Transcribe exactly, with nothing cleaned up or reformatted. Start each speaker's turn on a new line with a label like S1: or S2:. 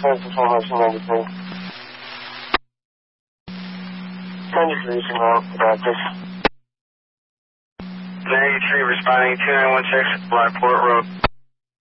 S1: Francis one nine ninety-three. ten degrees and out, practice.
S2: ninety-three responding two nine one six, Blackport Road.